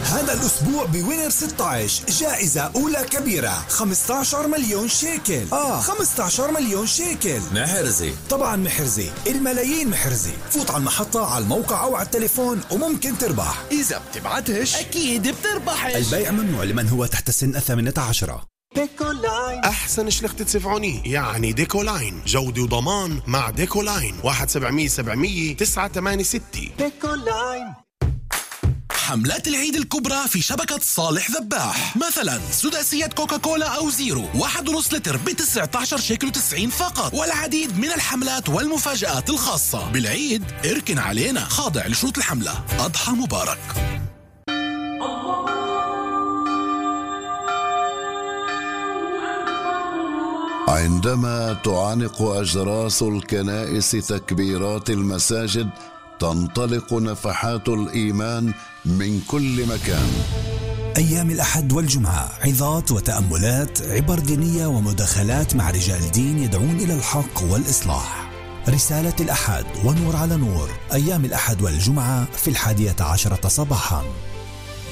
هذا الأسبوع بوينر 16 جائزة أولى كبيرة 15 مليون شيكل. 15 مليون شيكل محرزة. طبعا محرزة، الملايين محرزة. فوت على المحطة، على الموقع أو على التليفون وممكن تربح. إذا بتبعتش أكيد بتربحش. البيع ممنوع لمن هو تحت سن 18. ديكولاين أحسن شلخت تدفعوني يعني ديكولاين، جودة وضمان مع ديكولاين. 1-700-700-986. ديكولاين. حملات العيد الكبرى في شبكة صالح ذباح، مثلا سداسية كوكاكولا أو زيرو 1.5 لتر ب19 شيكل و90 فقط، والعديد من الحملات والمفاجآت الخاصة بالعيد. اركن علينا، خاضع لشروط الحملة. أضحى مبارك. عندما تعانق أجراس الكنائس تكبيرات المساجد، تنطلق نفحات الإيمان من كل مكان. أيام الأحد والجمعة عظات وتأملات، عبر دينية ومداخلات مع رجال دين يدعون إلى الحق والإصلاح. رسالة الأحد ونور على نور، أيام الأحد والجمعة في 11 صباحا.